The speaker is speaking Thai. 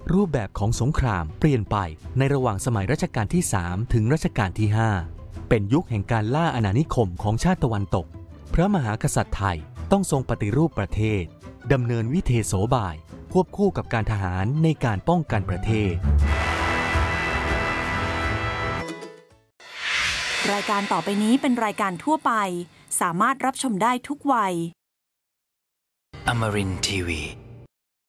รูปแบบของสงครามเปลี่ยนไปในระหว่างสมัยรัชกาลที่ 3 ถึงรัชกาลที่ 5 เป็นยุคแห่งการล่าอาณานิคมของชาติตะวันตกพระมหากษัตริย์ไทยต้องทรงปฏิรูปประเทศดำเนินวิเทโสบายควบคู่กับการทหารในการป้องกันประเทศรายการต่อไปนี้เป็นรายการทั่วไปสามารถรับชมได้ทุกวัย Amarin Tiwi